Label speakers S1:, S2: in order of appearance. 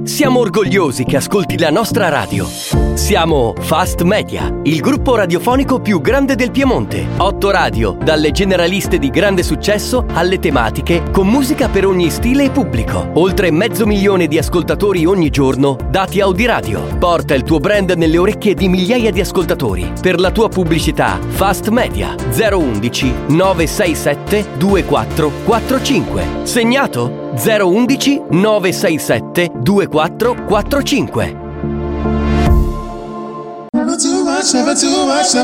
S1: Siamo orgogliosi che ascolti la nostra radio. Siamo Fast Media, il gruppo radiofonico più grande del Piemonte. 8 radio, dalle generaliste di grande successo alle tematiche, con musica per ogni stile e pubblico. Oltre 500.000 di ascoltatori ogni giorno, dati Audiradio. Porta il tuo brand nelle orecchie di migliaia di ascoltatori. Per la tua pubblicità, Fast Media 011 967 2445. Segnato? 011 967 2445.